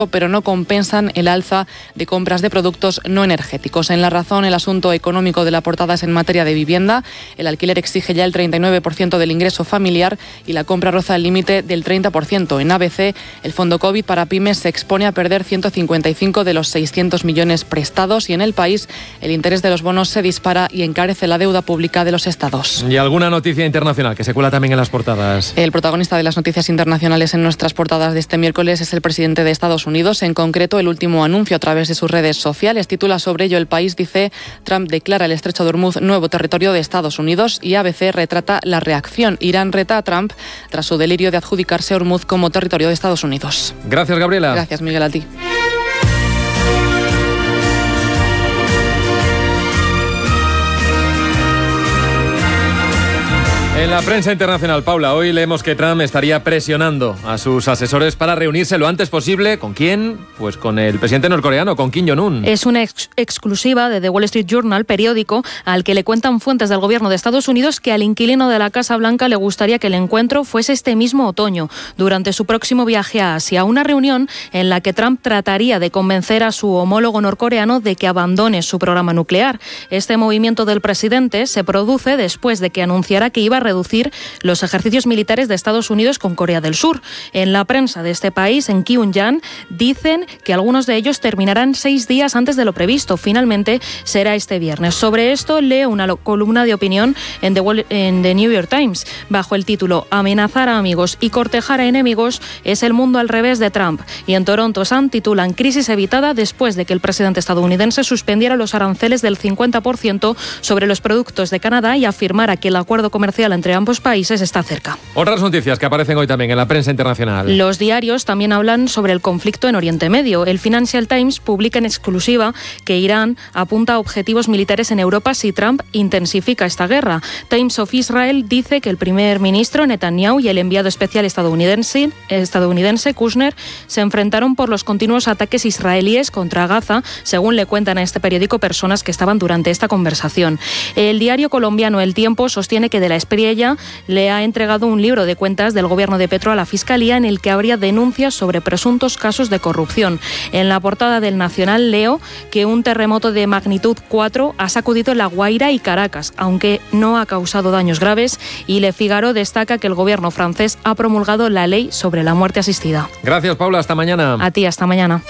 pero no compensan el alza de compras de productos no energéticos. En La Razón, el asunto económico de la portada es en materia de vivienda. El alquiler exige ya el 39% del ingreso familiar y la compra roza el límite del 30%. En ABC, el fondo COVID para pymes se expone a perder 155 de los 600 millones prestados y en El País el interés de los bonos se dispara y encarece la deuda pública de los estados. ¿Y alguna noticia internacional que se cuela también en las portadas? El protagonista de las noticias internacionales en nuestras portadas de este miércoles es el presidente de Estados Unidos. En concreto, el último anuncio a través de sus redes sociales titula sobre ello El País, dice: Trump declara el estrecho de Hormuz nuevo territorio de Estados Unidos, y ABC retrata la reacción. Irán reta a Trump tras su delirio de adjudicarse Hormuz como territorio de Estados Unidos. Gracias, Gabriela. Gracias, Miguel, a ti. En la prensa internacional, Paula, hoy leemos que Trump estaría presionando a sus asesores para reunirse lo antes posible. ¿Con quién? Pues con el presidente norcoreano, con Kim Jong-un. Es una exclusiva de The Wall Street Journal, periódico al que le cuentan fuentes del gobierno de Estados Unidos que al inquilino de la Casa Blanca le gustaría que el encuentro fuese este mismo otoño, durante su próximo viaje a Asia. Una reunión en la que Trump trataría de convencer a su homólogo norcoreano de que abandone su programa nuclear. Este movimiento del presidente se produce después de que anunciara que iba a reducir los ejercicios militares de Estados Unidos con Corea del Sur. En la prensa de este país, en Kyungyang, dicen que algunos de ellos terminarán 6 días antes de lo previsto. Finalmente será este viernes. Sobre esto leo una columna de opinión en The New York Times bajo el título «Amenazar a amigos y cortejar a enemigos es el mundo al revés de Trump». Y en Toronto Sun titulan «Crisis evitada después de que el presidente estadounidense suspendiera los aranceles del 50% sobre los productos de Canadá y afirmara que el acuerdo comercial entre ambos países está cerca». Otras noticias que aparecen hoy también en la prensa internacional. Los diarios también hablan sobre el conflicto en Oriente Medio. El Financial Times publica en exclusiva que Irán apunta a objetivos militares en Europa si Trump intensifica esta guerra. Times of Israel dice que el primer ministro Netanyahu y el enviado especial estadounidense Kushner se enfrentaron por los continuos ataques israelíes contra Gaza, según le cuentan a este periódico personas que estaban durante esta conversación. El diario colombiano El Tiempo sostiene que de la Espriella le ha entregado un libro de cuentas del gobierno de Petro a la Fiscalía en el que habría denuncias sobre presuntos casos de corrupción. En la portada del Nacional leo que un terremoto de magnitud 4 ha sacudido La Guaira y Caracas, aunque no ha causado daños graves, y Le Figaro destaca que el gobierno francés ha promulgado la ley sobre la muerte asistida. Gracias, Paula. Hasta mañana. A ti, hasta mañana.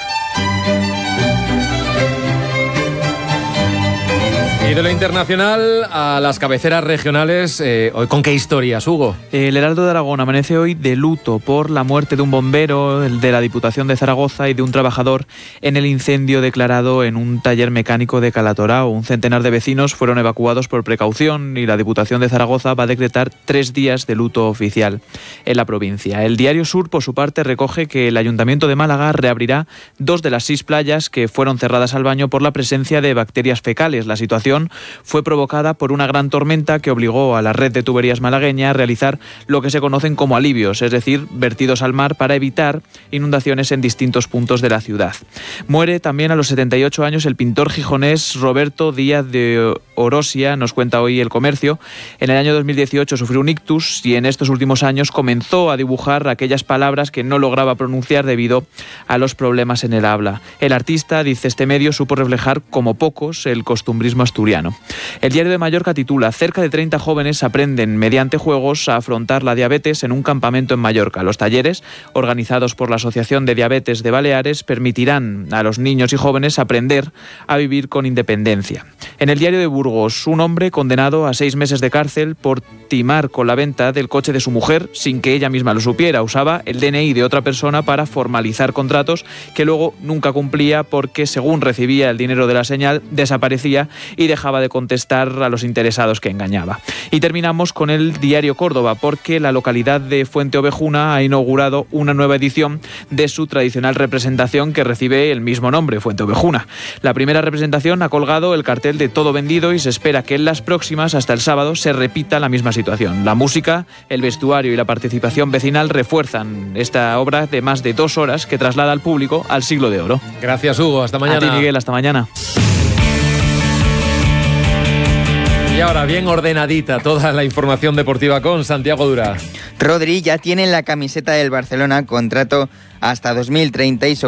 Y de lo internacional a las cabeceras regionales, hoy ¿con qué historias, Hugo? El Heraldo de Aragón amanece hoy de luto por la muerte de un bombero, el de la Diputación de Zaragoza, y de un trabajador en el incendio declarado en un taller mecánico de Calatorao. Un centenar de vecinos fueron evacuados por precaución y la Diputación de Zaragoza va a decretar 3 días de luto oficial en la provincia. El Diario Sur, por su parte, recoge que el Ayuntamiento de Málaga reabrirá 2 de las 6 playas que fueron cerradas al baño por la presencia de bacterias fecales. La situación fue provocada por una gran tormenta que obligó a la red de tuberías malagueña a realizar lo que se conocen como alivios, es decir, vertidos al mar para evitar inundaciones en distintos puntos de la ciudad. Muere también a los 78 años el pintor gijonés Roberto Díaz de Orosia, nos cuenta hoy El Comercio. En el año 2018 sufrió un ictus y en estos últimos años comenzó a dibujar aquellas palabras que no lograba pronunciar debido a los problemas en el habla. El artista, dice este medio, supo reflejar como pocos el costumbrismo asturiano. El Diario de Mallorca titula: cerca de 30 jóvenes aprenden mediante juegos a afrontar la diabetes en un campamento en Mallorca. Los talleres, organizados por la Asociación de Diabetes de Baleares, permitirán a los niños y jóvenes aprender a vivir con independencia. En el Diario de Burgos, un hombre condenado a 6 meses de cárcel por timar con la venta del coche de su mujer sin que ella misma lo supiera. Usaba el DNI de otra persona para formalizar contratos que luego nunca cumplía porque, según recibía el dinero de la señal, desaparecía y dejaba de contestar a los interesados que engañaba. Y terminamos con el Diario Córdoba, porque la localidad de Fuente Ovejuna ha inaugurado una nueva edición de su tradicional representación que recibe el mismo nombre, Fuente Ovejuna. La primera representación ha colgado el cartel de todo vendido y se espera que en las próximas, hasta el sábado, se repita la misma situación. La música, el vestuario y la participación vecinal refuerzan esta obra de más de 2 horas que traslada al público al siglo de oro. Gracias, Hugo. Hasta mañana. A ti, Miguel. Hasta mañana. Y ahora bien ordenadita toda la información deportiva con Santiago Dura. Rodri ya tiene en la camiseta del Barcelona contrato hasta 2030 y